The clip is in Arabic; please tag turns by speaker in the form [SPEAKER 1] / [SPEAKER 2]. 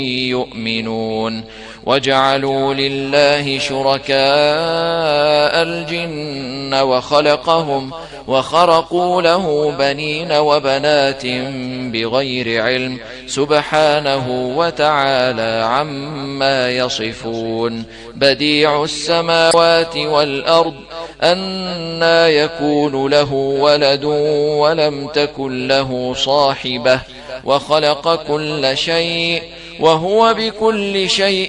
[SPEAKER 1] يؤمنون وجعلوا لله شركاء الجن وخلقهم وخرقوا له بنين وبنات بغير علم سبحانه وتعالى عما يصفون بديع السماوات والأرض أنى يكون له ولد ولم تكن له صاحبة وخلق كل شيء وهو بكل شيء